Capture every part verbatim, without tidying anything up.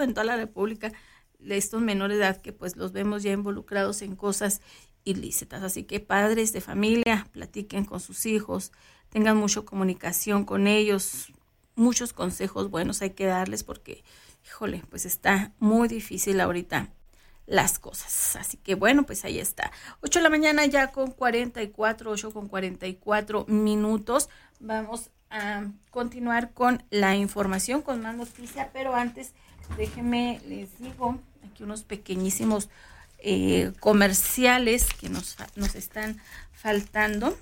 en toda la República, de estos menores de edad que pues los vemos ya involucrados en cosas ilícitas. Así que padres de familia, platiquen con sus hijos, tengan mucha comunicación con ellos, muchos consejos buenos hay que darles porque, híjole, pues está muy difícil ahorita las cosas. Así que bueno, pues ahí está. ocho de la mañana ya con cuarenta y cuatro, ocho con cuarenta y cuatro minutos. Vamos a continuar con la información, con más noticia, pero antes déjenme, les digo, aquí unos pequeñísimos eh, comerciales que nos, nos están faltando.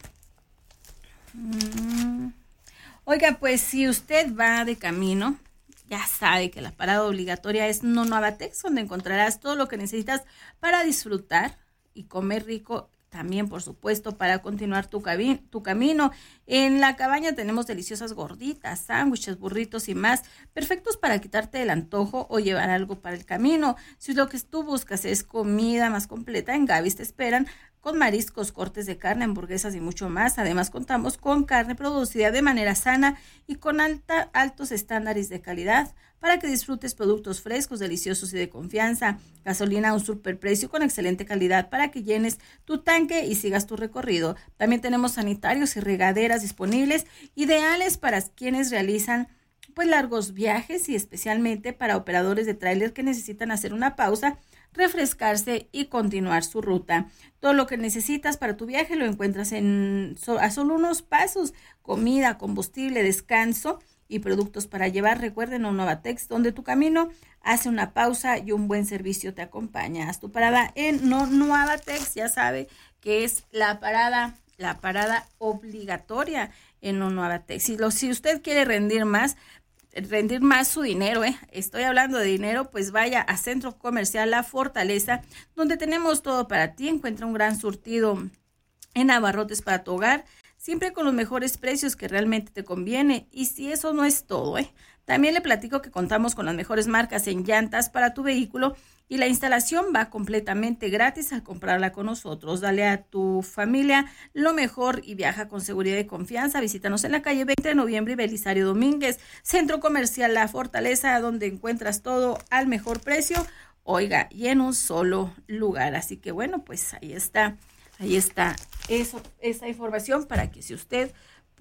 Mm. Oiga, pues si usted va de camino, ya sabe que la parada obligatoria es Nonuabatex, donde encontrarás todo lo que necesitas para disfrutar y comer rico. También, por supuesto, para continuar tu, cabi- tu camino. En la cabaña tenemos deliciosas gorditas, sándwiches, burritos y más, perfectos para quitarte el antojo o llevar algo para el camino. Si lo que tú buscas es comida más completa, en Gavis te esperan con mariscos, cortes de carne, hamburguesas y mucho más. Además, contamos con carne producida de manera sana y con alta, altos estándares de calidad para que disfrutes productos frescos, deliciosos y de confianza. Gasolina a un superprecio con excelente calidad para que llenes tu tanque y sigas tu recorrido. También tenemos sanitarios y regaderas disponibles, ideales para quienes realizan pues largos viajes y especialmente para operadores de tráiler que necesitan hacer una pausa, refrescarse y continuar su ruta. Todo lo que necesitas para tu viaje lo encuentras en a solo unos pasos: comida, combustible, descanso y productos para llevar. Recuerden, Nonuabatex, donde tu camino hace una pausa y un buen servicio te acompaña. Haz tu parada en Nonuabatex, ya sabe que es la parada, la parada obligatoria en Nonuabatex. Si, lo, si usted quiere rendir más, rendir más su dinero, ¿eh? Estoy hablando de dinero, pues vaya a Centro Comercial La Fortaleza, donde tenemos todo para ti. Encuentra un gran surtido en abarrotes para tu hogar, siempre con los mejores precios que realmente te conviene. Y si eso no es todo, ¿eh? También le platico que contamos con las mejores marcas en llantas para tu vehículo y la instalación va completamente gratis al comprarla con nosotros. Dale a tu familia lo mejor y viaja con seguridad y confianza. Visítanos en la calle veinte de noviembre y Belisario Domínguez, Centro Comercial La Fortaleza, donde encuentras todo al mejor precio, oiga, y en un solo lugar. Así que bueno, pues ahí está. Ahí está eso, esa información para que si usted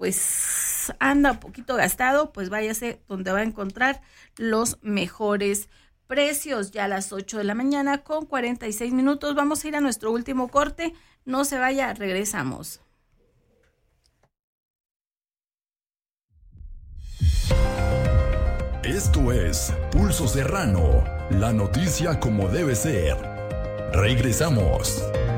pues anda un poquito gastado, pues váyase donde va a encontrar los mejores precios. Ya a las ocho de la mañana con cuarenta y seis minutos. Vamos a ir a nuestro último corte. No se vaya, regresamos. Esto es Pulso Serrano, la noticia como debe ser. Regresamos.